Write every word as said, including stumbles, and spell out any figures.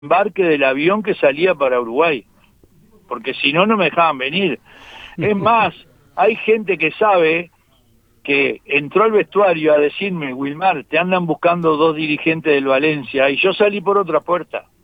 embarque del avión que salía para Uruguay, porque si no, no me dejaban venir. Es más, hay gente que sabe que entró al vestuario a decirme, Wilmar, te andan buscando dos dirigentes del Valencia, y yo salí por otra puerta.